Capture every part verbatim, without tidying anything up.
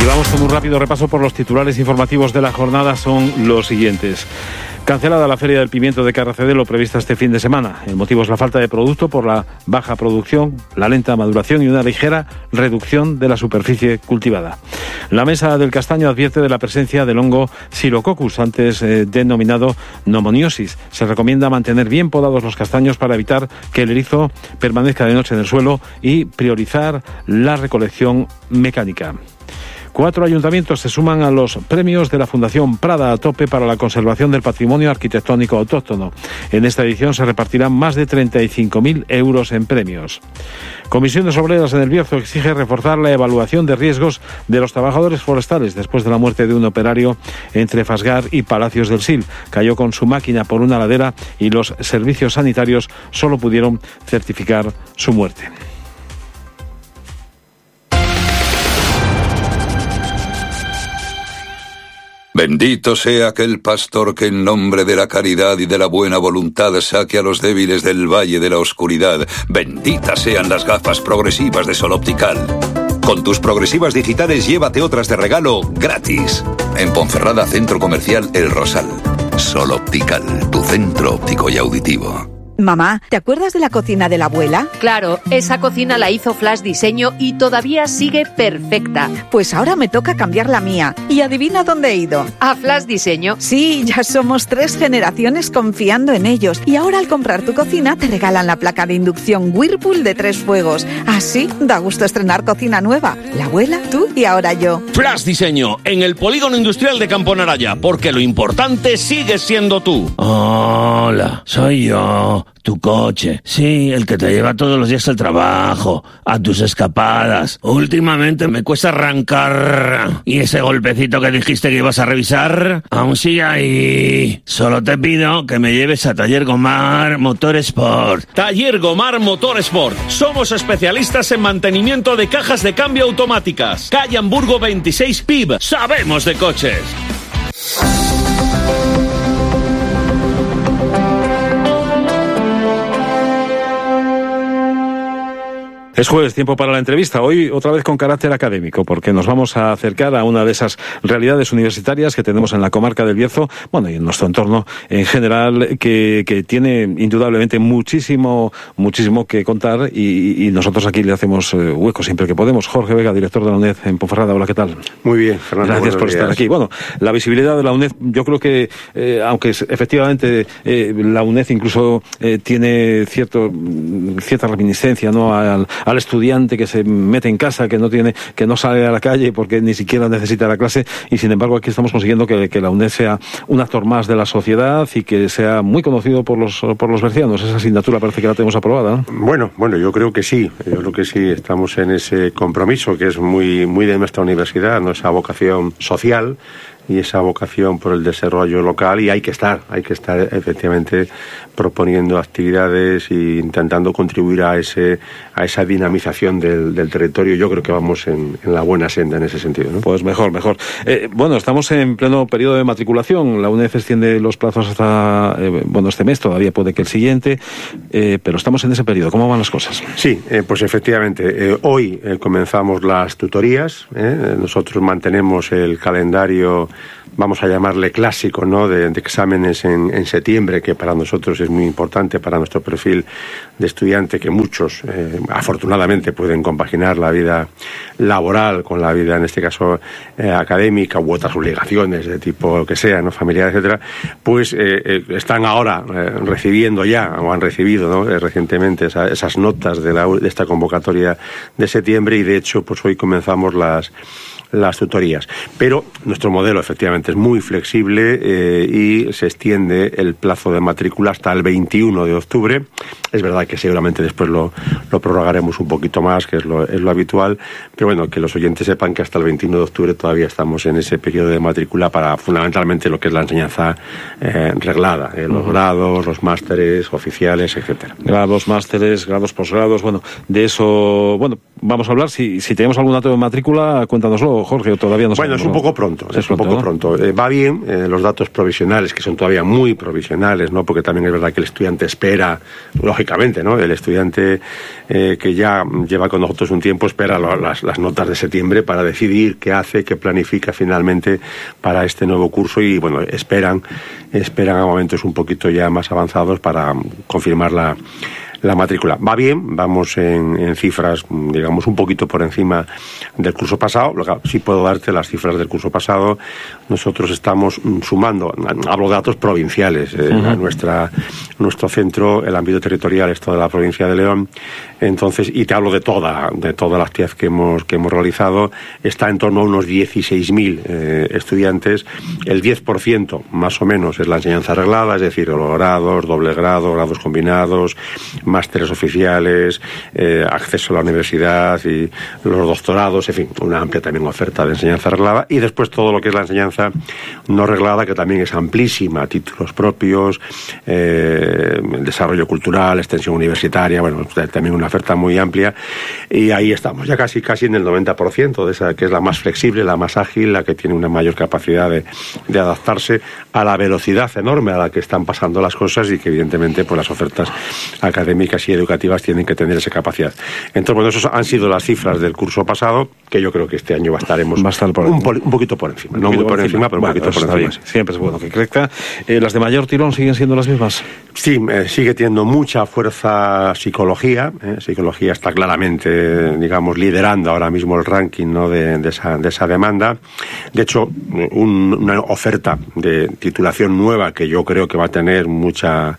Y vamos con un rápido repaso por los titulares informativos de la jornada. Son los siguientes. Cancelada la Feria del Pimiento de Carracedelo prevista este fin de semana. El motivo es la falta de producto por la baja producción, la lenta maduración y una ligera reducción de la superficie cultivada. La Mesa del Castaño advierte de la presencia del hongo Xylococcus, antes eh, denominado pneumoniosis. Se recomienda mantener bien podados los castaños para evitar que el erizo permanezca de noche en el suelo y priorizar la recolección mecánica. Cuatro ayuntamientos se suman a los premios de la Fundación Prada a tope para la conservación del patrimonio arquitectónico autóctono. En esta edición se repartirán más de treinta y cinco mil euros en premios. Comisiones Obreras en El Bierzo exige reforzar la evaluación de riesgos de los trabajadores forestales después de la muerte de un operario entre Fasgar y Palacios del Sil. Cayó con su máquina por una ladera y los servicios sanitarios solo pudieron certificar su muerte. Bendito sea aquel pastor que en nombre de la caridad y de la buena voluntad saque a los débiles del valle de la oscuridad. Benditas sean las gafas progresivas de Sol Optical. Con tus progresivas digitales llévate otras de regalo gratis. En Ponferrada, Centro Comercial El Rosal. Sol Optical, tu centro óptico y auditivo. Mamá, ¿te acuerdas de la cocina de la abuela? Claro, esa cocina la hizo Flash Diseño y todavía sigue perfecta. Pues ahora me toca cambiar la mía. ¿Y adivina dónde he ido? ¿A Flash Diseño? Sí, ya somos tres generaciones confiando en ellos. Y ahora al comprar tu cocina te regalan la placa de inducción Whirlpool de tres fuegos. Así da gusto estrenar cocina nueva. La abuela, tú y ahora yo. Flash Diseño, en el Polígono Industrial de Campo Naraya, porque lo importante sigue siendo tú. Hola, soy yo. Tu coche, sí, el que te lleva todos los días al trabajo, a tus escapadas. Últimamente me cuesta arrancar. ¿Y ese golpecito que dijiste que ibas a revisar? Aún sigue ahí. Solo te pido que me lleves a Taller Gomar Motorsport. Taller Gomar Motorsport. Somos especialistas en mantenimiento de cajas de cambio automáticas. Calle Hamburgo veintiséis P I B. Sabemos de coches. Es jueves, tiempo para la entrevista. Hoy otra vez con carácter académico, porque nos vamos a acercar a una de esas realidades universitarias que tenemos en la comarca del Bierzo, bueno, y en nuestro entorno en general, que, que tiene indudablemente muchísimo, muchísimo que contar y, y nosotros aquí le hacemos hueco siempre que podemos. Jorge Vega, director de la UNED en Ponferrada. Hola, ¿qué tal? Muy bien, Fernando. Gracias por días. estar aquí. Bueno, la visibilidad de la UNED, yo creo que, eh, aunque efectivamente eh, la UNED incluso eh, tiene cierto, cierta reminiscencia, ¿no?, al al estudiante que se mete en casa, que no tiene, que no sale a la calle porque ni siquiera necesita la clase, y sin embargo aquí estamos consiguiendo que, que la UNED sea un actor más de la sociedad y que sea muy conocido por los por los bercianos. Esa asignatura parece que la tenemos aprobada, ¿no? Bueno, bueno, yo creo que sí, yo creo que sí, estamos en ese compromiso que es muy, muy de nuestra universidad, ¿no?, esa vocación social y esa vocación por el desarrollo local, y hay que estar, hay que estar efectivamente proponiendo actividades e intentando contribuir a ese a esa dinamización del, del territorio. Yo creo que vamos en, en la buena senda en ese sentido, ¿no? Pues mejor, mejor. Eh, bueno, estamos en pleno periodo de matriculación. La UNED extiende los plazos hasta, eh, bueno, este mes, todavía puede que el siguiente, eh, pero estamos en ese periodo. ¿Cómo van las cosas? Sí, eh, pues efectivamente, eh, hoy eh, comenzamos las tutorías, ¿eh? Nosotros mantenemos el calendario, vamos a llamarle clásico, ¿no?, de, de exámenes en, en septiembre, que para nosotros es muy importante, para nuestro perfil de estudiante, que muchos eh, afortunadamente pueden compaginar la vida laboral con la vida, en este caso, eh, académica, u otras obligaciones de tipo que sea, ¿no?, familiar, etcétera, pues eh, eh, están ahora eh, recibiendo ya, o han recibido, ¿no?, eh, recientemente esa, esas notas de, la, de esta convocatoria de septiembre, y de hecho pues hoy comenzamos las las tutorías. Pero nuestro modelo efectivamente es muy flexible eh, y se extiende el plazo de matrícula hasta el veintiuno de octubre. Es verdad que seguramente después lo, lo prorrogaremos un poquito más, que es lo, es lo habitual, pero bueno, que los oyentes sepan que hasta el veintiuno de octubre todavía estamos en ese periodo de matrícula para fundamentalmente lo que es la enseñanza eh, reglada, eh, los uh-huh. grados, los másteres oficiales, etcétera. Grados, másteres, grados, posgrados, bueno, de eso, bueno, vamos a hablar. Si, si tenemos algún dato de matrícula, cuéntanoslo, esto, Jorge, o todavía no? Bueno, es un poco pronto, es, es un poco ¿no? pronto. Eh, va bien, eh, los datos provisionales, que son todavía muy provisionales, ¿no? Porque también es verdad que el estudiante espera, lógicamente, ¿no? El estudiante eh, que ya lleva con nosotros un tiempo espera lo, las, las notas de septiembre para decidir qué hace, qué planifica finalmente para este nuevo curso y, bueno, esperan, esperan a momentos un poquito ya más avanzados para confirmar la la matrícula. Va bien, vamos en, en cifras, digamos, un poquito por encima del curso pasado. Sí puedo darte las cifras del curso pasado. Nosotros estamos sumando, hablo de datos provinciales, eh, uh-huh. nuestra, nuestro centro, el ámbito territorial es toda la provincia de León. Entonces, y te hablo de toda, de toda la actividad que hemos, que hemos realizado, está en torno a unos dieciséis mil eh, estudiantes. El diez por ciento, más o menos, es la enseñanza reglada, es decir, los grados, doble grado, grados combinados, másteres oficiales, eh, acceso a la universidad y los doctorados, en fin, una amplia también oferta de enseñanza reglada, y después todo lo que es la enseñanza no reglada, que también es amplísima, títulos propios, eh, desarrollo cultural, extensión universitaria, bueno, también una oferta muy amplia, y ahí estamos ya casi casi en el noventa por ciento de esa, que es la más flexible, la más ágil, la que tiene una mayor capacidad de, de adaptarse a la velocidad enorme a la que están pasando las cosas, y que evidentemente pues las ofertas académicas y educativas tienen que tener esa capacidad. Entonces, bueno, esas han sido las cifras del curso pasado, que yo creo que este año estaremos Va a estar por un, poli, un poquito por encima. No muy por, por encima, encima, pero bueno, un poquito por encima. Sí. Siempre es bueno que crezca. Eh, ¿Las de mayor tirón siguen siendo las mismas? Sí, eh, sigue teniendo mucha fuerza psicología. Eh, psicología está claramente, digamos, liderando ahora mismo el ranking, ¿no?, de, de, esa, de esa demanda. De hecho, un, una oferta de titulación nueva que yo creo que va a tener mucha...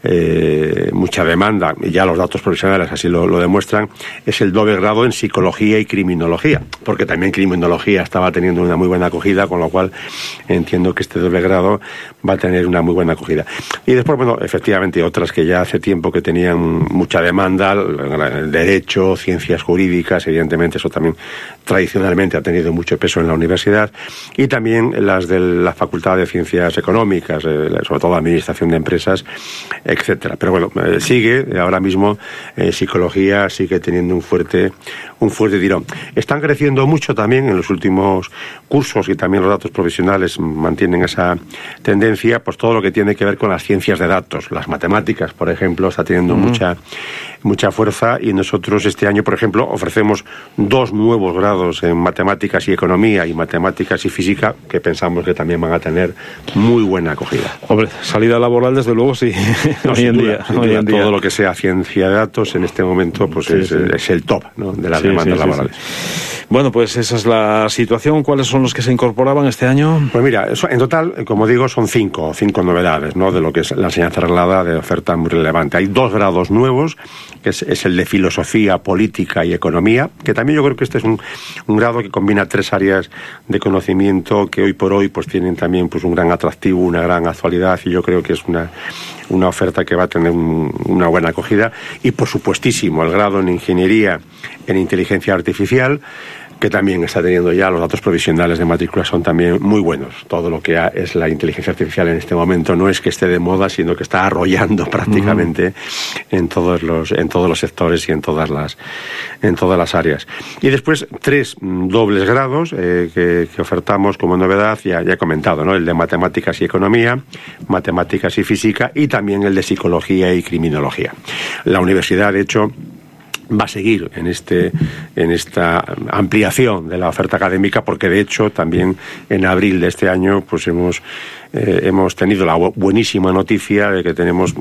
Eh, mucha demanda, y ya los datos profesionales así lo, lo demuestran, es el doble grado en psicología y criminología, porque también criminología estaba teniendo una muy buena acogida, con lo cual entiendo que este doble grado va a tener una muy buena acogida. Y después, bueno, efectivamente otras que ya hace tiempo que tenían mucha demanda, el derecho, ciencias jurídicas, evidentemente eso también tradicionalmente ha tenido mucho peso en la universidad, y también las de la Facultad de Ciencias Económicas, eh, sobre todo Administración de Empresas, etcétera. Pero bueno, eh, sigue, ahora mismo eh, psicología sigue teniendo un fuerte un fuerte tirón. Están creciendo mucho también en los últimos cursos, y también los datos profesionales mantienen esa tendencia, pues todo lo que tiene que ver con las ciencias de datos. Las matemáticas, por ejemplo, está teniendo uh-huh. mucha mucha fuerza, y nosotros este año, por ejemplo, ofrecemos dos nuevos grados en matemáticas y economía y matemáticas y física, que pensamos que también van a tener muy buena acogida. Hombre, salida laboral desde luego sí. No, hoy en duda, día, hoy en día todo lo que sea ciencia de datos en este momento pues sí, es, sí. es el top, ¿no?, de las sí, demandas sí, laborales. Sí, sí. Bueno, pues esa es la situación. ¿Cuáles son los que se incorporaban este año? Pues mira, eso, en total, como digo, son cinco, cinco novedades, ¿no?, de lo que es la enseñanza reglada, de oferta muy relevante. Hay dos grados nuevos, que es, es el de filosofía, política y economía, que también yo creo que este es un, un grado que combina tres áreas de conocimiento que hoy por hoy pues tienen también pues un gran atractivo, una gran actualidad, y yo creo que es una una oferta que va a tener un, una buena acogida. Y por supuestísimo el grado en ingeniería en inteligencia artificial, que también está teniendo ya los datos provisionales de matrícula, son también muy buenos. Todo lo que es la inteligencia artificial en este momento no es que esté de moda, sino que está arrollando prácticamente uh-huh. en todos los en todos los sectores y en todas las en todas las áreas. Y después tres dobles grados eh, que, que ofertamos como novedad, ya, ya he comentado, ¿no?, el de matemáticas y economía, matemáticas y física, y también el de psicología y criminología. La universidad, de hecho, va a seguir en este en esta ampliación de la oferta académica, porque de hecho también en abril de este año pues hemos eh, hemos tenido la buenísima noticia de que tenemos,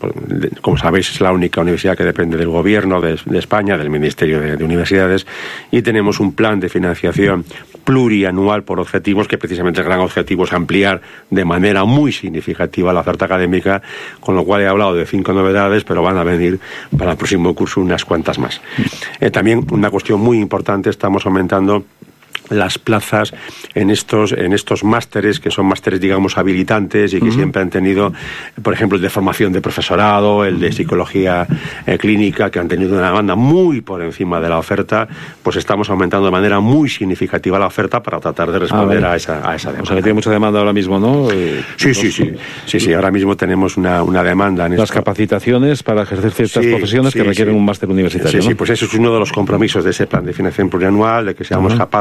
como sabéis, es la única universidad que depende del gobierno de, de España, del Ministerio de, de Universidades, y tenemos un plan de financiación plurianual por objetivos, que precisamente el gran objetivo es ampliar de manera muy significativa la oferta académica, con lo cual he hablado de cinco novedades, pero van a venir para el próximo curso unas cuantas más. Eh, también una cuestión muy importante, estamos aumentando las plazas en estos en estos másteres, que son másteres, digamos, habilitantes, y que uh-huh. siempre han tenido, por ejemplo, el de formación de profesorado, el de psicología eh, clínica, que han tenido una demanda muy por encima de la oferta. Pues estamos aumentando de manera muy significativa la oferta para tratar de responder ah, vale. a esa a esa demanda. O sea, que tiene mucha demanda ahora mismo, ¿no? Eh, sí, sí, sí, sí, sí. Ahora mismo tenemos una, una demanda en las esto. Capacitaciones para ejercer ciertas sí, profesiones sí, que requieren sí. un máster universitario. Sí, ¿no? sí, pues ese es uno de los compromisos de ese plan de financiación plurianual, de que seamos uh-huh. capaces de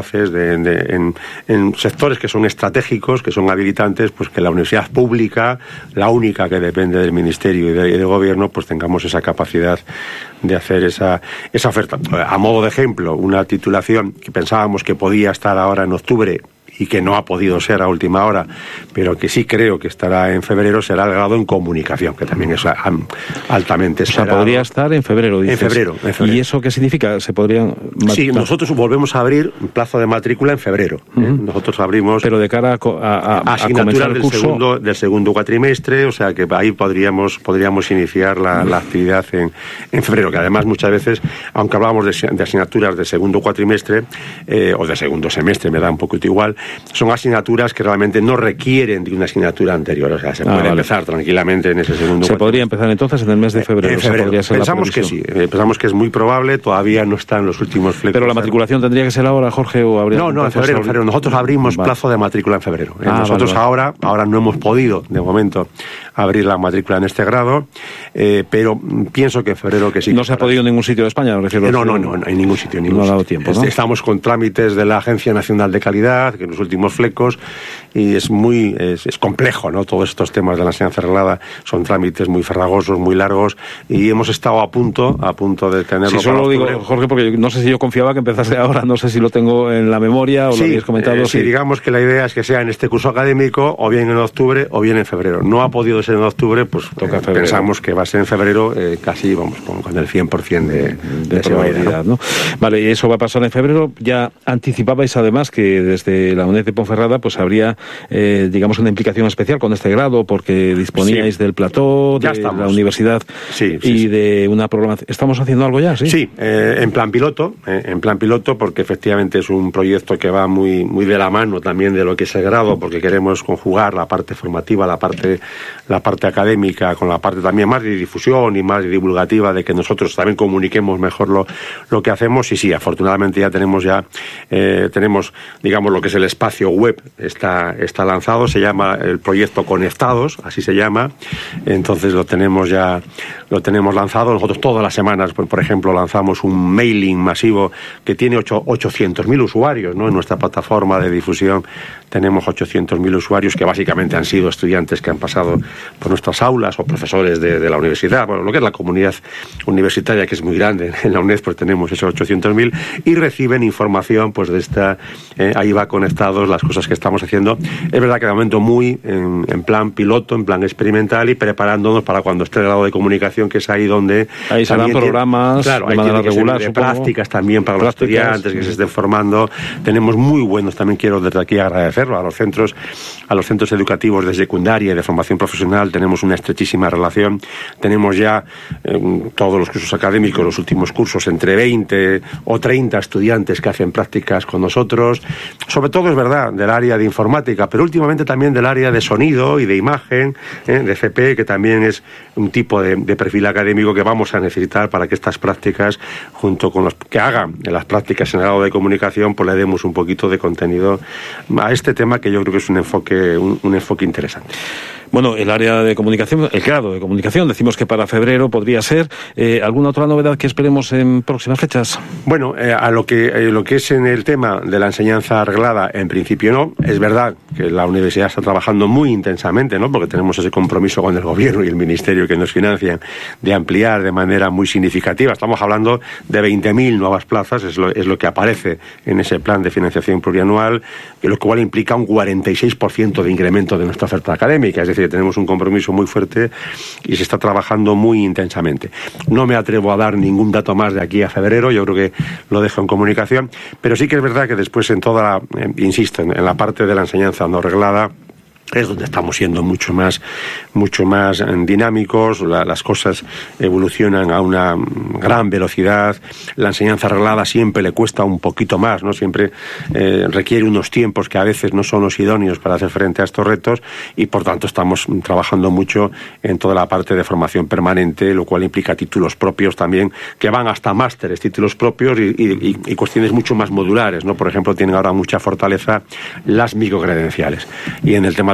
de, de, en, en sectores que son estratégicos, que son habilitantes, pues que la universidad pública, la única que depende del Ministerio y, de, y del Gobierno, pues tengamos esa capacidad de hacer esa, esa oferta. A modo de ejemplo, una titulación que pensábamos que podía estar ahora en octubre y que no ha podido ser a última hora, pero que sí creo que estará en febrero, será el grado en comunicación, que también es altamente esperado. O sea, podría estar en febrero, dices. En febrero, en febrero. ¿Y eso qué significa? ¿Se podrían...? Sí, nosotros volvemos a abrir un plazo de matrícula en febrero. ¿eh? Uh-huh. Nosotros abrimos... Pero de cara a, a, a asignaturas el del, curso... segundo, del segundo cuatrimestre, o sea que ahí podríamos podríamos iniciar la, la actividad en, en febrero, que además muchas veces, aunque hablábamos de, de asignaturas de segundo cuatrimestre, eh, o de segundo semestre, me da un poquito igual, son asignaturas que realmente no requieren de una asignatura anterior, o sea, se ah, puede vale. empezar tranquilamente en ese segundo. ¿Se podría empezar entonces en el mes de febrero? En febrero. Podría ser pensamos que sí, eh, pensamos que es muy probable, todavía no están los últimos flecos. ¿Pero la matriculación tendría que ser ahora, Jorge, o habría...? No, no, en febrero, en febrero. Nosotros abrimos vale. plazo de matrícula en febrero. Eh, ah, nosotros vale, vale. ahora ahora no hemos podido, de momento, abrir la matrícula en este grado, eh, pero pienso que en febrero que sí. ¿No se ha podido en ningún sitio de España? No, no, no, no, no, en ningún sitio. En ningún no ha dado sitio. tiempo, ¿no? Estamos con trámites de la Agencia Nacional de Calidad, que en los últimos flecos, y es muy es, es complejo, ¿no? Todos estos temas de la enseñanza reglada son trámites muy farragosos, muy largos, y hemos estado a punto, a punto de tenerlo. Sí, solo lo digo, Jorge, porque no sé si yo confiaba que empezase ahora, no sé si lo tengo en la memoria o sí, lo habéis comentado. Eh, sí, sí, digamos que la idea es que sea en este curso académico, o bien en octubre, o bien en febrero. No ha podido ser en octubre, pues toca eh, pensamos que va a ser en febrero, eh, casi, vamos, con, con el cien por ciento de, de, de probabilidad, ¿no? ¿no? Vale, y eso va a pasar en febrero. Ya anticipabais además que desde la UNED de Ponferrada pues habría, eh, digamos, una implicación especial con este grado, porque disponíais sí. del plató, de estamos. la universidad sí, sí, y sí. de una programación. ¿Estamos haciendo algo ya? Sí, sí eh, en plan piloto, eh, en plan piloto, porque efectivamente es un proyecto que va muy, muy de la mano también de lo que es el grado, porque queremos conjugar la parte formativa, la parte, la parte académica, con la parte también más de difusión y más divulgativa, de que nosotros también comuniquemos mejor lo, lo que hacemos. Y sí, afortunadamente ya tenemos ya, eh, tenemos, digamos, lo que es el espacio web, está, está lanzado, se llama el proyecto Conectados, así se llama, entonces lo tenemos ya, lo tenemos lanzado. Nosotros todas las semanas, por, por ejemplo, lanzamos un mailing masivo que tiene ochocientos mil usuarios, ¿no? En nuestra plataforma de difusión tenemos ochocientos mil usuarios que básicamente han sido estudiantes que han pasado por nuestras aulas o profesores de, de la universidad, bueno, lo que es la comunidad universitaria, que es muy grande. En la UNED pues tenemos esos ochocientos mil y reciben información pues de esta, eh, ahí va Conectados, las cosas que estamos haciendo. Es verdad que de momento muy en, en plan piloto, en plan experimental, y preparándonos para cuando esté el grado de comunicación, que es ahí donde ahí se dan programas tiene, claro, de manera regular, de prácticas también para prácticas, los estudiantes que se estén formando. Tenemos muy buenos, también quiero desde aquí agradecerlo a los centros, a los centros educativos de secundaria y de formación profesional. Tenemos una estrechísima relación. Tenemos ya eh, todos los cursos académicos, los últimos cursos, entre veinte o treinta estudiantes que hacen prácticas con nosotros. Sobre todo es verdad del área de informática, pero últimamente también del área de sonido y de imagen, eh, de C P, que también es un tipo de, de perfil académico que vamos a necesitar para que estas prácticas, junto con los que hagan las prácticas en el grado de comunicación, pues le demos un poquito de contenido a este tema, que yo creo que es un enfoque, un, un enfoque interesante. Bueno, el área de comunicación, el grado de comunicación, decimos que para febrero podría ser. Eh, ¿Alguna otra novedad que esperemos en próximas fechas? Bueno, eh, a lo que, eh, lo que es en el tema de la enseñanza reglada, en principio no. Es verdad que la universidad está trabajando muy intensamente, ¿no? Porque tenemos ese compromiso con el gobierno y el ministerio que nos financian de ampliar de manera muy significativa. Estamos hablando de veinte mil nuevas plazas, es lo, es lo que aparece en ese plan de financiación plurianual, lo cual implica un cuarenta y seis por ciento de incremento de nuestra oferta académica. Es decir, tenemos un compromiso muy fuerte y se está trabajando muy intensamente. No me atrevo a dar ningún dato más de aquí a febrero, yo creo que lo dejo en comunicación, pero sí que es verdad que después en toda la, eh, insisto, en, en la parte de la enseñanza no reglada, es donde estamos siendo mucho más mucho más dinámicos, la, las cosas evolucionan a una gran velocidad, la enseñanza reglada siempre le cuesta un poquito más, ¿no? Siempre eh, requiere unos tiempos que a veces no son los idóneos para hacer frente a estos retos, y por tanto estamos trabajando mucho en toda la parte de formación permanente, lo cual implica títulos propios también, que van hasta másteres, títulos propios y, y, y cuestiones mucho más modulares, ¿no? Por ejemplo, tienen ahora mucha fortaleza las microcredenciales, y en el tema de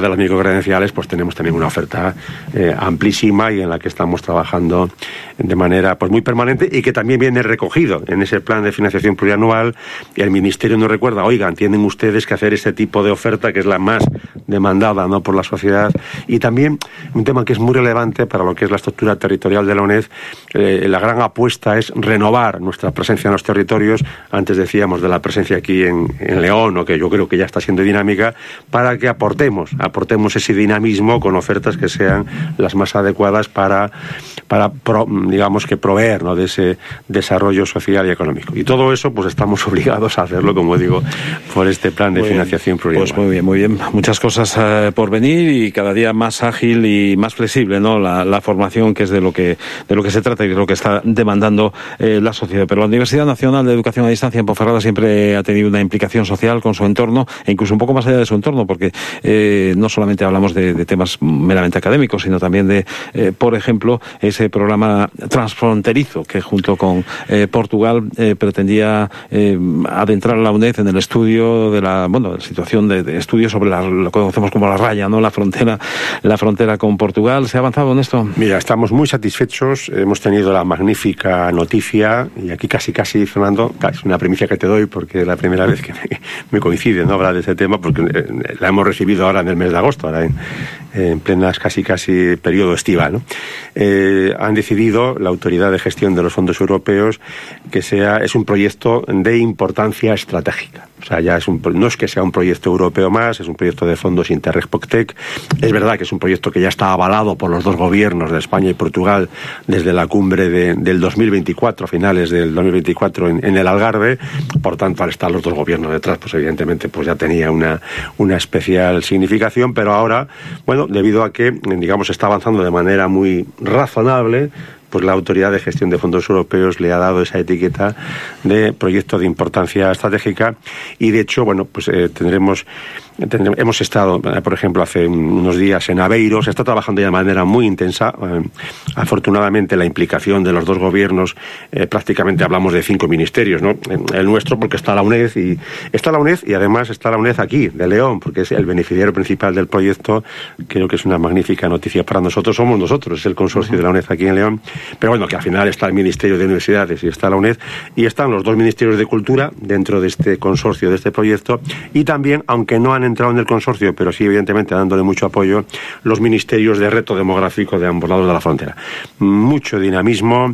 de las microcredenciales, pues tenemos también una oferta eh, amplísima y en la que estamos trabajando de manera pues muy permanente y que también viene recogido en ese plan de financiación plurianual. Y el Ministerio nos recuerda, oigan, tienen ustedes que hacer este tipo de oferta que es la más demandada, ¿no?, por la sociedad. Y también un tema que es muy relevante para lo que es la estructura territorial de la UNED, eh, la gran apuesta es renovar nuestra presencia en los territorios. Antes decíamos de la presencia aquí en, en León, o que yo creo que ya está siendo dinámica, para que aportemos, aportemos ese dinamismo con ofertas que sean las más adecuadas para, para pro, digamos que proveer, ¿no?, de ese desarrollo social y económico. Y todo eso pues estamos obligados a hacerlo, como digo, por este plan de muy financiación bien, plurianual. Pues muy bien, muy bien. Muchas cosas eh, por venir y cada día más ágil y más flexible, ¿no?, la, la formación, que es de lo que de lo que se trata y de lo que está demandando eh, la sociedad. Pero la Universidad Nacional de Educación a Distancia en Ponferrada siempre ha tenido una implicación social con su entorno, e incluso un poco más allá de su entorno, porque eh, no solamente hablamos de, de temas meramente académicos, sino también de, eh, por ejemplo, ese programa transfronterizo que junto con eh, Portugal eh, pretendía eh, adentrar a la UNED en el estudio de la, bueno, la situación de, de estudio sobre la, lo que conocemos como la raya, ¿no?, la frontera, la frontera con Portugal. ¿Se ha avanzado en esto? Mira, estamos muy satisfechos. Hemos tenido la magnífica noticia, y aquí casi casi, Fernando, es una primicia que te doy porque es la primera vez que me, me coincide, ¿no?, hablar de ese tema, porque eh, la hemos recibido ahora en el mes de agosto, ahora en, en plenas casi casi periodo estival, ¿no? Eh, han decidido la Autoridad de Gestión de los Fondos Europeos que sea es un proyecto de importancia estratégica. O sea, ya es un, no es que sea un proyecto europeo más, es un proyecto de fondos Interreg-POCTEC. Es verdad que es un proyecto que ya está avalado por los dos gobiernos de España y Portugal desde la cumbre de, del dos mil veinticuatro, a finales del dos mil veinticuatro en, en el Algarve. Por tanto, al estar los dos gobiernos detrás, pues evidentemente pues ya tenía una, una especial significación, pero ahora, bueno, debido a que, digamos, está avanzando de manera muy razonable, pues la Autoridad de Gestión de Fondos Europeos le ha dado esa etiqueta de proyecto de importancia estratégica. Y de hecho, bueno, pues eh, tendremos, tendremos hemos estado, eh, por ejemplo, hace unos días en Aveiro. Se está trabajando ya de manera muy intensa. Eh, afortunadamente la implicación de los dos gobiernos, eh, prácticamente hablamos de cinco ministerios, ¿no? El nuestro porque está la UNED y está la UNED y además está la UNED aquí de León, porque es el beneficiario principal del proyecto. Creo que es una magnífica noticia para nosotros. Somos nosotros, es el consorcio de la UNED aquí en León. Pero bueno, que al final está el Ministerio de Universidades y está la UNED y están los dos ministerios de Cultura dentro de este consorcio, de este proyecto, y también, aunque no han entrado en el consorcio, pero sí evidentemente dándole mucho apoyo, los ministerios de reto demográfico de ambos lados de la frontera. Mucho dinamismo.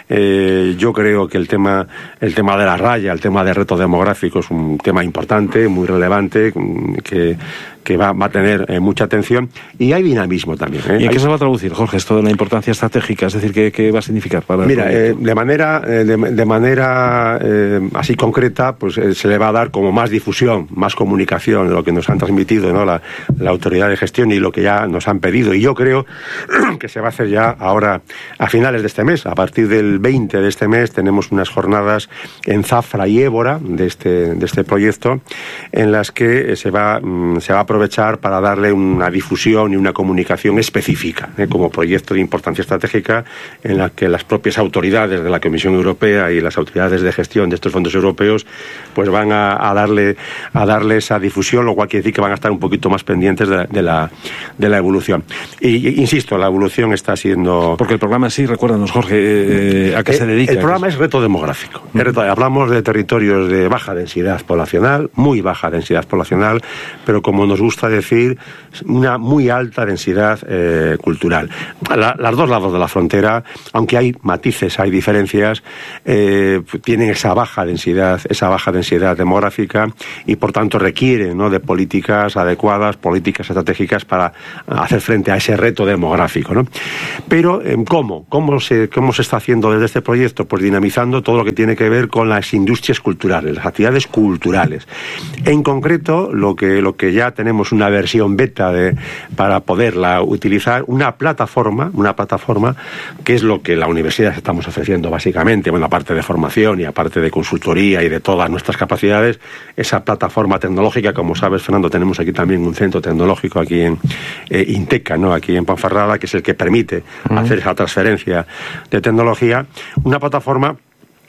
Eh, yo creo que el tema, el tema de la raya, el tema de reto demográfico es un tema importante, muy relevante, que que va, va a tener eh, mucha atención, y hay dinamismo también, ¿eh? ¿Y en hay... qué se va a traducir, Jorge, esto de la importancia estratégica? Es decir, ¿qué, qué va a significar para el Mira, eh, de manera, eh, de, de manera eh, así concreta, pues eh, se le va a dar como más difusión, más comunicación de lo que nos han transmitido, ¿no?, la, la Autoridad de Gestión y lo que ya nos han pedido. Y yo creo que se va a hacer ya ahora a finales de este mes. A partir del veinte de este mes tenemos unas jornadas en Zafra y Évora de este, de este proyecto, en las que se va, se va a aprovechar para darle una difusión y una comunicación específica, ¿eh?, como proyecto de importancia estratégica, en la que las propias autoridades de la Comisión Europea y las autoridades de gestión de estos fondos europeos pues van a, a darle a darle esa difusión, lo cual quiere decir que van a estar un poquito más pendientes de, de la de la evolución. Y, y insisto, la evolución está siendo... Porque el programa sí, recuérdanos, Jorge, eh, ¿a qué eh, se dedica? El programa es reto demográfico. Mm. Reto, hablamos de territorios de baja densidad poblacional, muy baja densidad poblacional, pero como nos gusta decir, una muy alta densidad eh, cultural. La, las dos lados de la frontera, aunque hay matices, hay diferencias, eh, tienen esa baja densidad, esa baja densidad demográfica, y por tanto requieren, ¿no?, de políticas adecuadas, políticas estratégicas para hacer frente a ese reto demográfico, ¿no? Pero eh, ¿cómo? ¿Cómo se, cómo se está haciendo desde este proyecto? Pues dinamizando todo lo que tiene que ver con las industrias culturales, las actividades culturales. En concreto, lo que, lo que ya tenemos una versión beta de, para poderla utilizar, una plataforma, una plataforma que es lo que la universidad estamos ofreciendo básicamente, bueno, aparte de formación y aparte de consultoría y de todas nuestras capacidades, esa plataforma tecnológica. Como sabes, Fernando, tenemos aquí también un centro tecnológico aquí en eh, Inteca, ¿no?, aquí en Ponferrada, que es el que permite uh-huh. hacer esa transferencia de tecnología. Una plataforma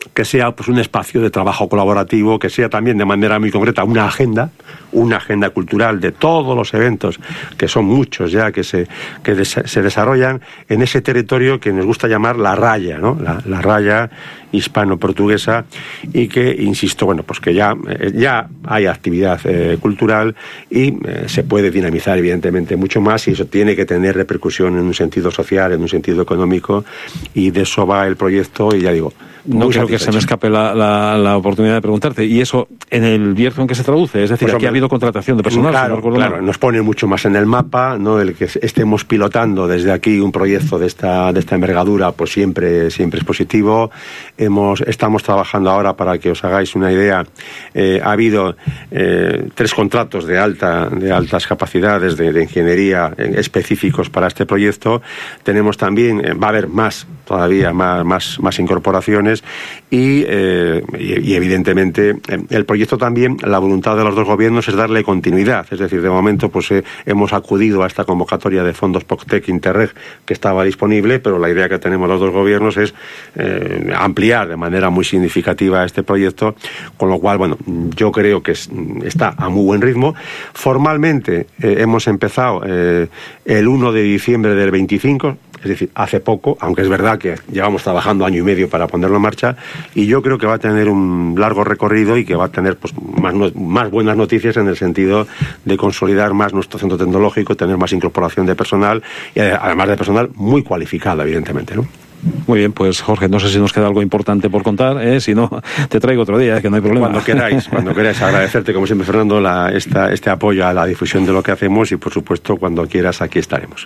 que sea pues un espacio de trabajo colaborativo, que sea también de manera muy concreta una agenda, una agenda cultural de todos los eventos, que son muchos ya, que se, que des, se desarrollan en ese territorio que nos gusta llamar la raya, ¿no? La, la raya hispano-portuguesa, y que, insisto, bueno, pues que ya, ya hay actividad eh, cultural y eh, se puede dinamizar evidentemente mucho más, y eso tiene que tener repercusión en un sentido social, en un sentido económico, y de eso va el proyecto. Y ya digo, no creo que se me escape la, la, la oportunidad de preguntarte, ¿y eso en el Bierzo en qué se traduce? Es decir, pues, aquí hombre, ha habido contratación de personal. Claro, si no claro, nos pone mucho más en el mapa, ¿no? El que estemos pilotando desde aquí un proyecto de esta de esta envergadura, pues siempre siempre es positivo. Hemos estamos trabajando ahora, para que os hagáis una idea, eh, ha habido eh, tres contratos de alta de altas capacidades de, de ingeniería eh, específicos para este proyecto. Tenemos también, eh, va a haber más todavía más más más incorporaciones. Y, eh, y, y evidentemente el proyecto también, la voluntad de los dos gobiernos es darle continuidad. Es decir, de momento pues eh, hemos acudido a esta convocatoria de fondos POCTEC Interreg que estaba disponible, pero la idea que tenemos los dos gobiernos es eh, ampliar de manera muy significativa este proyecto, con lo cual, bueno, yo creo que es, está a muy buen ritmo. Formalmente eh, hemos empezado eh, el uno de diciembre del veinticinco, es decir, hace poco, aunque es verdad que llevamos trabajando año y medio para ponerlo en marcha, y yo creo que va a tener un largo recorrido y que va a tener pues más, no, más buenas noticias en el sentido de consolidar más nuestro centro tecnológico, tener más incorporación de personal, y además de personal muy cualificado, evidentemente, ¿no? Muy bien, pues Jorge, no sé si nos queda algo importante por contar, ¿eh? Si no, te traigo otro día, ¿eh? Que no hay problema. Cuando queráis, cuando queráis, agradecerte como siempre, Fernando, la, esta, este apoyo a la difusión de lo que hacemos, y por supuesto, cuando quieras, aquí estaremos.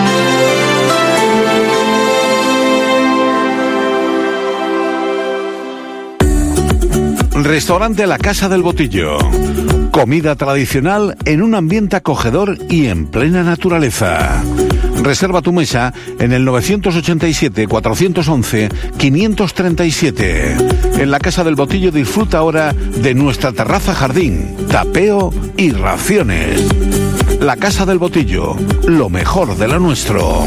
Restaurante La Casa del Botillo. Comida tradicional en un ambiente acogedor y en plena naturaleza. Reserva tu mesa en el nueve ocho siete, cuatro once, cinco tres siete. En La Casa del Botillo disfruta ahora de nuestra terraza jardín, tapeo y raciones. La Casa del Botillo, lo mejor de lo nuestro.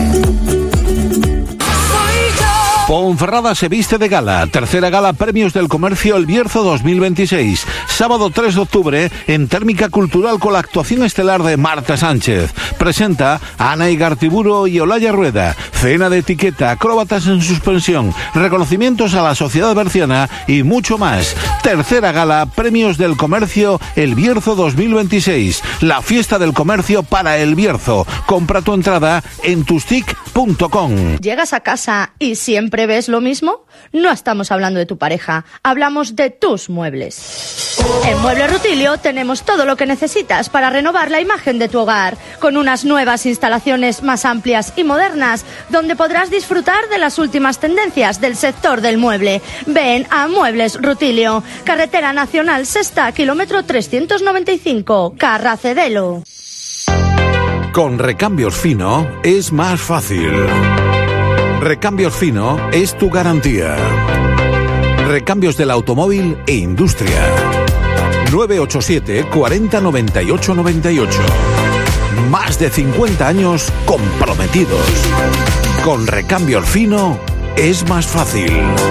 Ponferrada se viste de gala. Tercera gala Premios del Comercio El Bierzo dos mil veintiséis. Sábado tres de octubre en Térmica Cultural, con la actuación estelar de Marta Sánchez. Presenta Ana Igartiburu y Olaya Rueda. Cena de etiqueta, acróbatas en suspensión, reconocimientos a la sociedad berciana y mucho más. Tercera gala Premios del Comercio El Bierzo dos mil veintiséis. La fiesta del comercio para El Bierzo. Compra tu entrada en tustic punto com. ¿Llegas a casa y siempre ves lo mismo? No estamos hablando de tu pareja, hablamos de tus muebles. En Muebles Rutilio tenemos todo lo que necesitas para renovar la imagen de tu hogar, con unas nuevas instalaciones más amplias y modernas, donde podrás disfrutar de las últimas tendencias del sector del mueble. Ven a Muebles Rutilio, Carretera Nacional Sexta, kilómetro trescientos noventa y cinco, Carracedelo. Con Recambios Fino es más fácil. Recambios Fino es tu garantía. Recambios del automóvil e industria. nueve ocho siete, cuarenta, noventa y ocho, noventa y ocho. Más de cincuenta años comprometidos. Con Recambios Fino es más fácil.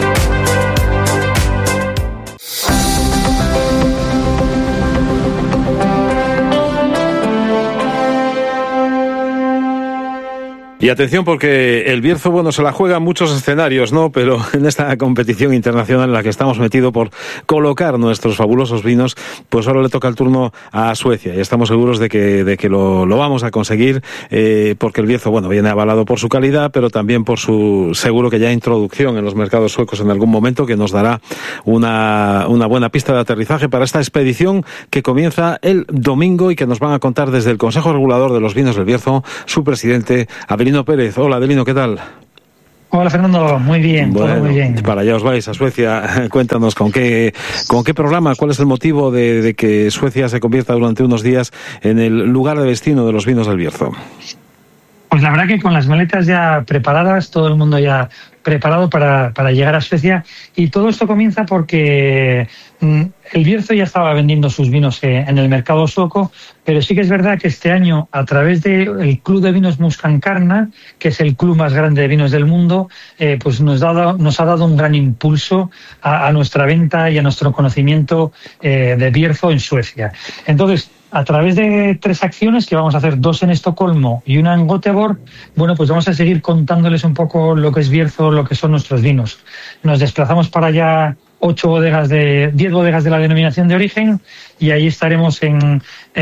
Y atención, porque el Bierzo, bueno, se la juega en muchos escenarios, ¿no? Pero en esta competición internacional en la que estamos metidos por colocar nuestros fabulosos vinos, pues ahora le toca el turno a Suecia. Y estamos seguros de que, de que lo, lo vamos a conseguir, eh, porque el Bierzo, bueno, viene avalado por su calidad, pero también por su, seguro que ya introducción en los mercados suecos en algún momento, que nos dará una, una buena pista de aterrizaje para esta expedición que comienza el domingo y que nos van a contar desde el Consejo Regulador de los Vinos del Bierzo su presidente, Adelino Pérez. Hola, Adelino, ¿qué tal? Hola, Fernando, muy bien, bueno, todo muy bien. Para allá os vais, a Suecia. Cuéntanos, ¿con qué, con qué programa? ¿Cuál es el motivo de, de que Suecia se convierta durante unos días en el lugar de destino de los vinos del Bierzo? Pues la verdad que con las maletas ya preparadas, todo el mundo ya preparado para, para llegar a Suecia. Y todo esto comienza porque mm, el Bierzo ya estaba vendiendo sus vinos eh, en el mercado sueco, pero sí que es verdad que este año, a través del Club de Vinos Muscancarna, que es el club más grande de vinos del mundo, eh, pues nos, dado, nos ha dado un gran impulso a, a nuestra venta y a nuestro conocimiento eh, de Bierzo en Suecia. Entonces, a través de tres acciones, que vamos a hacer dos en Estocolmo y una en Göteborg, bueno, pues vamos a seguir contándoles un poco lo que es Bierzo, lo que son nuestros vinos. Nos desplazamos para allá ocho bodegas de, diez bodegas de la denominación de origen, y ahí estaremos en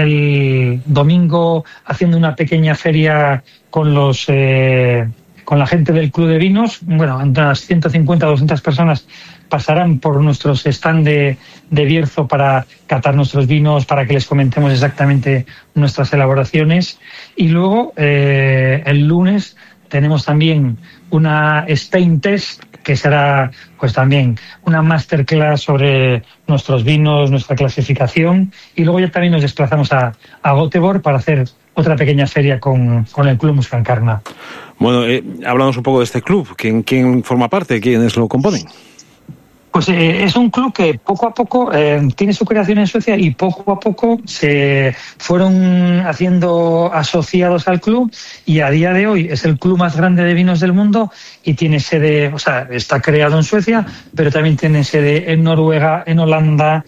el domingo haciendo una pequeña feria con los eh, con la gente del Club de Vinos. Bueno, unas ciento cincuenta a doscientas personas pasarán por nuestros stand de, de Bierzo para catar nuestros vinos, para que les comentemos exactamente nuestras elaboraciones. Y luego, eh, el lunes, tenemos también una Stein Test, que será pues también una masterclass sobre nuestros vinos, nuestra clasificación. Y luego ya también nos desplazamos a, a Göteborg para hacer otra pequeña feria con, con el Club Muscancarna. Bueno, eh, hablamos un poco de este club. ¿Quién, quién forma parte? ¿Quiénes lo componen? Pues eh, es un club que poco a poco eh, tiene su creación en Suecia, y poco a poco se fueron haciendo asociados al club, y a día de hoy es el club más grande de vinos del mundo y tiene sede, o sea, está creado en Suecia, pero también tiene sede en Noruega, en Holanda,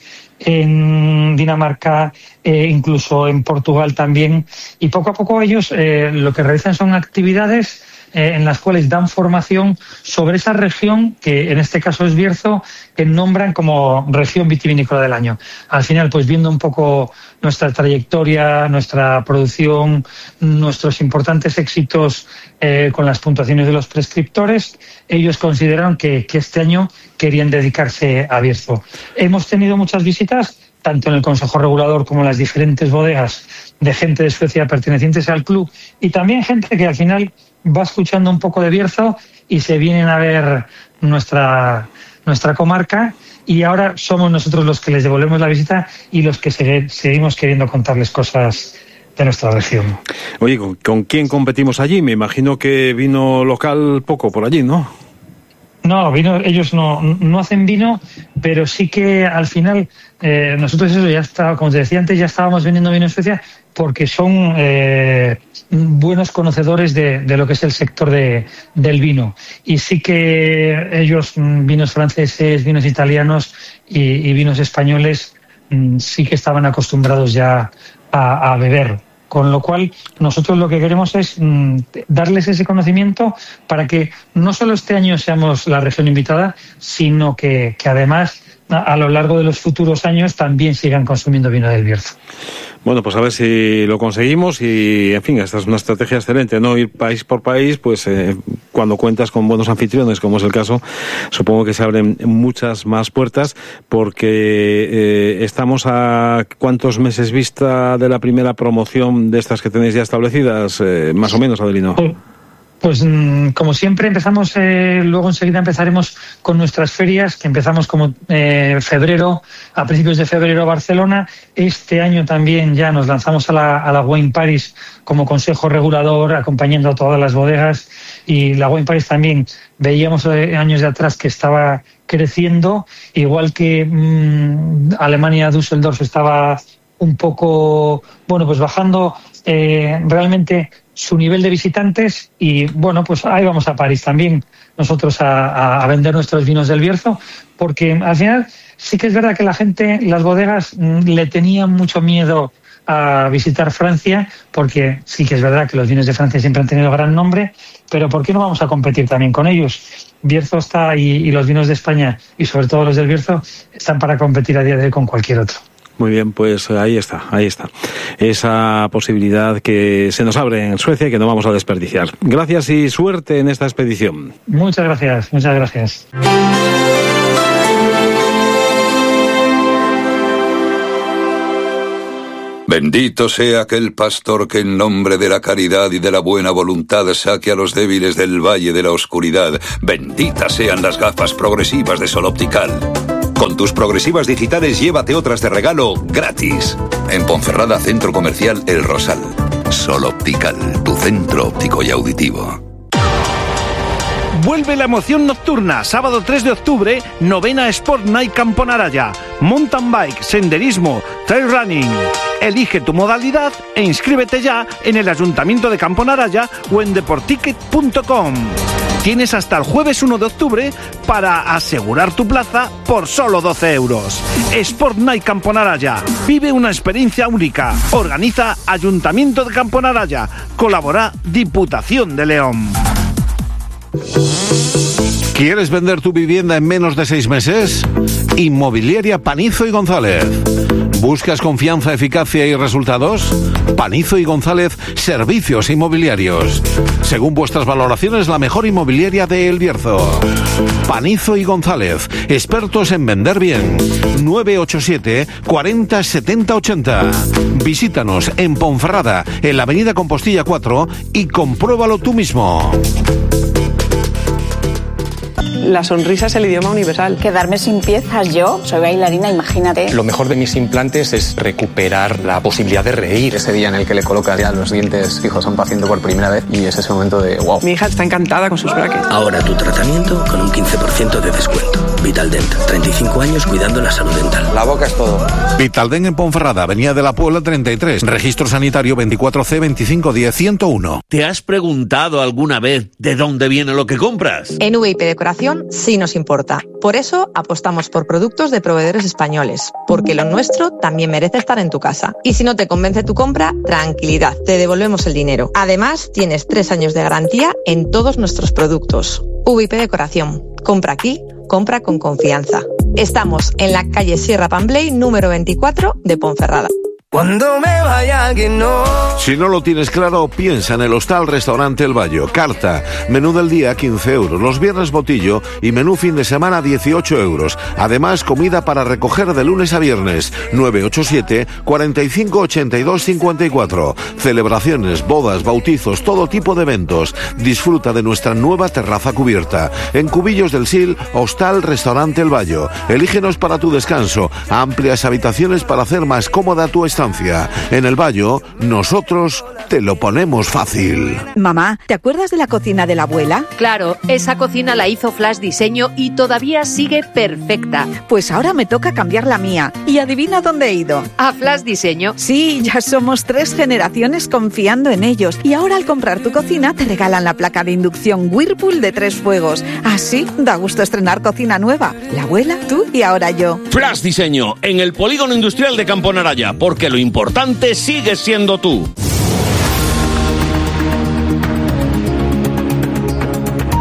en Dinamarca, eh, incluso en Portugal también. Y poco a poco ellos eh, lo que realizan son actividades eh, en las cuales dan formación sobre esa región, que en este caso es Bierzo, que nombran como región vitivinícola del año. Al final, pues viendo un poco nuestra trayectoria, nuestra producción, nuestros importantes éxitos eh, con las puntuaciones de los prescriptores, ellos consideraron que, que este año querían dedicarse a Bierzo. Hemos tenido muchas visitas, tanto en el Consejo Regulador como en las diferentes bodegas, de gente de Suecia pertenecientes al club, y también gente que al final va escuchando un poco de Bierzo y se vienen a ver nuestra, nuestra comarca, y ahora somos nosotros los que les devolvemos la visita y los que se, seguimos queriendo contarles cosas de nuestra región. Oye, ¿con, ¿con quién competimos allí? Me imagino que vino local poco por allí, ¿no? No, vino, ellos no, no hacen vino, pero sí que al final eh, nosotros eso ya está, como te decía antes, ya estábamos vendiendo vino en Suecia, porque son eh, buenos conocedores de, de lo que es el sector de, del vino. Y sí que ellos, vinos franceses, vinos italianos y, y vinos españoles, sí que estaban acostumbrados ya a, a beber. Con lo cual, nosotros lo que queremos es mm, darles ese conocimiento para que no solo este año seamos la región invitada, sino que, que además a, a lo largo de los futuros años también sigan consumiendo vino del Bierzo. Bueno, pues a ver si lo conseguimos y, en fin, esta es una estrategia excelente, ¿no? Ir país por país, pues eh, cuando cuentas con buenos anfitriones, como es el caso, supongo que se abren muchas más puertas, porque eh, estamos a ¿cuántos meses vista de la primera promoción de estas que tenéis ya establecidas? Eh, más o menos, Adelino. Sí. Pues como siempre empezamos, eh, luego enseguida empezaremos con nuestras ferias, que empezamos como eh, febrero, a principios de febrero Barcelona. Este año también ya nos lanzamos a la, a la Wine Paris como consejo regulador, acompañando a todas las bodegas, y la Wine Paris también veíamos eh, años de atrás que estaba creciendo, igual que mmm, Alemania, Düsseldorf estaba un poco, bueno, pues bajando eh, realmente su nivel de visitantes, y bueno, pues ahí vamos a París también nosotros a, a vender nuestros vinos del Bierzo, porque al final sí que es verdad que la gente, las bodegas, le tenían mucho miedo a visitar Francia, porque sí que es verdad que los vinos de Francia siempre han tenido gran nombre, pero ¿por qué no vamos a competir también con ellos? Bierzo está, y, y los vinos de España, y sobre todo los del Bierzo, están para competir a día de hoy con cualquier otro. Muy bien, pues ahí está, ahí está. Esa posibilidad que se nos abre en Suecia y que no vamos a desperdiciar. Gracias y suerte en esta expedición. Muchas gracias, muchas gracias. Bendito sea aquel pastor que en nombre de la caridad y de la buena voluntad saque a los débiles del valle de la oscuridad. Benditas sean las gafas progresivas de Sol Optical. Con tus progresivas digitales llévate otras de regalo gratis. En Ponferrada, Centro Comercial El Rosal. Sol Optical, tu centro óptico y auditivo. Vuelve la emoción nocturna, sábado tres de octubre, novena Sport Night Camponaraya. Mountain bike, senderismo, trail running. Elige tu modalidad e inscríbete ya en el Ayuntamiento de Camponaraya o en deporticket punto com. Tienes hasta el jueves uno de octubre para asegurar tu plaza por solo doce euros. Sport Night Camponaraya. Vive una experiencia única. Organiza Ayuntamiento de Camponaraya. Colabora Diputación de León. ¿Quieres vender tu vivienda en menos de seis meses? Inmobiliaria Panizo y González. ¿Buscas confianza, eficacia y resultados? Panizo y González, servicios inmobiliarios. Según vuestras valoraciones, la mejor inmobiliaria de El Bierzo. Panizo y González, expertos en vender bien. nueve ocho siete, cuarenta, setenta, ochenta. Visítanos en Ponferrada, en la avenida Compostilla cuatro, y compruébalo tú mismo. La sonrisa es el idioma universal. Quedarme sin piezas, yo soy bailarina, imagínate. Lo mejor de mis implantes es recuperar la posibilidad de reír. Ese día en el que le colocas ya los dientes fijos a un paciente por primera vez y es ese momento de wow. Mi hija está encantada con sus brackets. Ahora tu tratamiento con un quince por ciento de descuento. Vitaldent, treinta y cinco años cuidando la salud dental. La boca es todo. Vitaldent en Ponferrada, Avenida de la Puebla treinta y tres. Registro sanitario veinticuatro C veinticinco diez ciento uno. ¿Te has preguntado alguna vez de dónde viene lo que compras? En V I P Decoración sí nos importa. Por eso apostamos por productos de proveedores españoles, porque lo nuestro también merece estar en tu casa. Y si no te convence tu compra, tranquilidad, te devolvemos el dinero. Además, tienes tres años de garantía en todos nuestros productos. V I P Decoración. Compra aquí, compra con confianza. Estamos en la calle Sierra Pambley, número veinticuatro de Ponferrada. Cuando me vaya que no. Si no lo tienes claro, piensa en el Hostal Restaurante El Bayo. Carta, menú del día quince euros, los viernes botillo y menú fin de semana dieciocho euros. Además, comida para recoger de lunes a viernes. nueve ocho siete, cuarenta y cinco, ochenta y dos, cincuenta y cuatro. Celebraciones, bodas, bautizos, todo tipo de eventos. Disfruta de nuestra nueva terraza cubierta. En Cubillos del Sil, Hostal Restaurante El Bayo. Elígenos para tu descanso. Amplias habitaciones para hacer más cómoda tu estancia. En El Bayo, nosotros te lo ponemos fácil. Mamá, ¿te acuerdas de la cocina de la abuela? Claro, esa cocina la hizo Flash Diseño y todavía sigue perfecta. Pues ahora me toca cambiar la mía. ¿Y adivina dónde he ido? ¿A Flash Diseño? Sí, ya somos tres generaciones confiando en ellos. Y ahora al comprar tu cocina te regalan la placa de inducción Whirlpool de tres fuegos. Así da gusto estrenar cocina nueva. La abuela, tú y ahora yo. Flash Diseño, en el Polígono Industrial de Camponaraya, porque lo importante sigue siendo tú.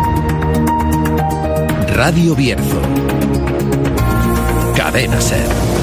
Radio Bierzo. Cadena Ser.